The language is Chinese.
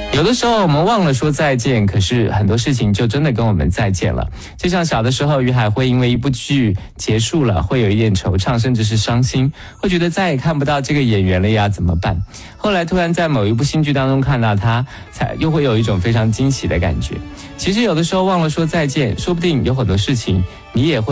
有的时候我们忘了说再见，可是很多事情就真的跟我们再见了。就像小的时候，于海会因为一部剧结束了，会有一点惆怅，甚至是伤心，会觉得再也看不到这个演员了呀，怎么办？后来突然在某一部新剧当中看到他，才又会有一种非常惊喜的感觉。其实有的时候忘了说再见，说不定有很多事情你也会